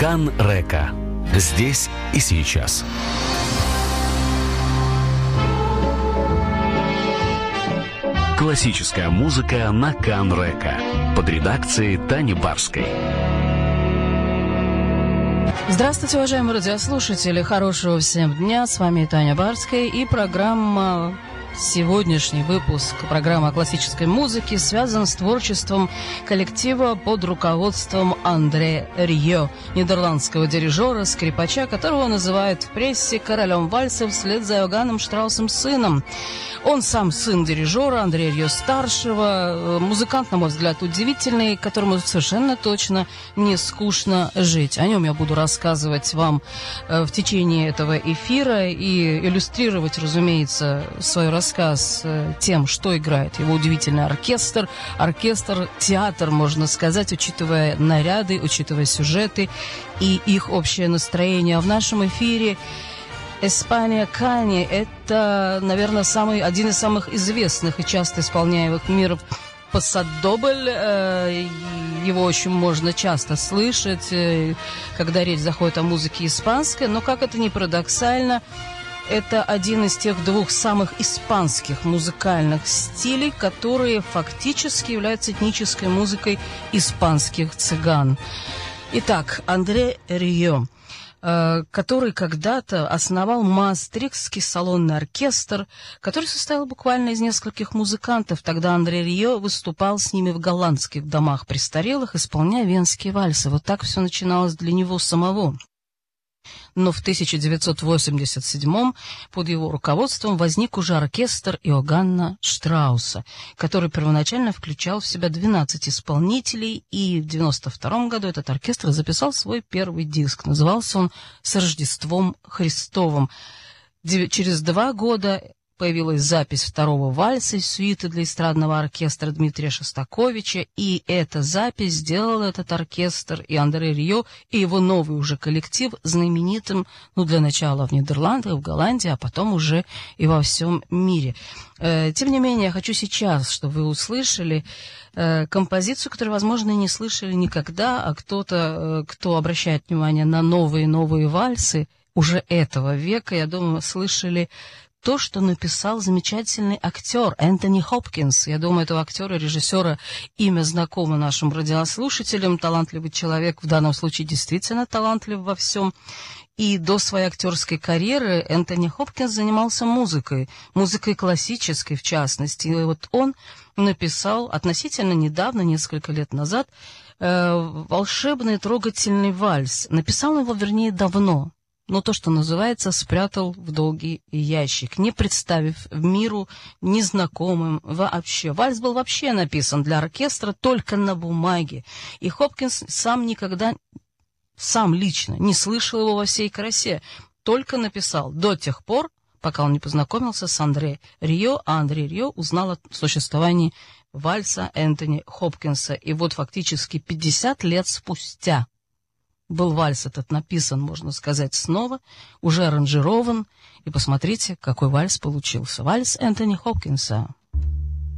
Кан-Река. Здесь и сейчас. Классическая музыка на Кан-Река. Под редакцией Тани Барской. Здравствуйте, уважаемые радиослушатели. Хорошего всем дня. С вами Таня Барская и программа... Сегодняшний выпуск программы о классической музыке связан с творчеством коллектива под руководством Андре Рио, нидерландского дирижера, скрипача, которого называют в прессе королем вальсов вслед за Йоганном Штраусом сыном. Он сам сын дирижера Андре Рио старшего, музыкант, на мой взгляд, удивительный, которому совершенно точно не скучно жить. О нем я буду рассказывать вам в течение этого эфира и иллюстрировать, разумеется, свой рассказ тем, что играет его удивительный оркестр, театр, можно сказать, учитывая наряды, учитывая сюжеты и их общее настроение. В нашем эфире Испания Кани – это, наверное, один из самых известных и часто исполняемых миров пасадобль. Его очень можно часто слышать, когда речь заходит о музыке испанской, но, как это ни парадоксально, это один из тех двух самых испанских музыкальных стилей, которые фактически являются этнической музыкой испанских цыган. Итак, Андре Рио, который когда-то основал Маастрихтский салонный оркестр, который состоял буквально из нескольких музыкантов. Тогда Андре Рио выступал с ними в голландских домах престарелых, исполняя венские вальсы. Вот так все начиналось для него самого. Но в 1987-м под его руководством возник уже оркестр Йоганна Штрауса, который первоначально включал в себя 12 исполнителей, и в 1992 году этот оркестр записал свой первый диск. Назывался он «С Рождеством Христовым». Через 2 года появилась запись второго вальса из сюиты для эстрадного оркестра Дмитрия Шостаковича, и эта запись сделала этот оркестр и Андре Рио, и его новый уже коллектив знаменитым, для начала в Нидерландах, в Голландии, а потом уже и во всем мире. Тем не менее, я хочу сейчас, чтобы вы услышали композицию, которую, возможно, и не слышали никогда, а кто-то, кто обращает внимание на новые вальсы уже этого века, я думаю, слышали то, что написал замечательный актер Энтони Хопкинс. Я думаю, этого актера, режиссера, имя знакомо нашим радиослушателям. Талантливый человек, в данном случае действительно талантлив во всем. И до своей актерской карьеры Энтони Хопкинс занимался музыкой классической в частности. И вот он написал относительно недавно, несколько лет назад, волшебный трогательный вальс. Написал его, вернее, давно. Но то, что называется, спрятал в долгий ящик, не представив миру незнакомым вообще. Вальс был вообще написан для оркестра только на бумаге, и Хопкинс сам лично не слышал его во всей красе, только написал до тех пор, пока он не познакомился с Андре Рио, а Андре Рио узнал о существовании вальса Энтони Хопкинса. И вот фактически 50 лет спустя был вальс этот написан, можно сказать, снова, уже аранжирован, и посмотрите, какой вальс получился. Вальс Энтони Хопкинса.